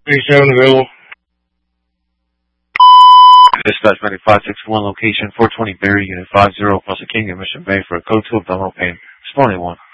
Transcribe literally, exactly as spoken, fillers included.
thirty-seven available. Dispatch ninety five six one, location four twenty Berry, Unit five zero, Posa King, Mission Bay for a code two abdominal pain. Responding one.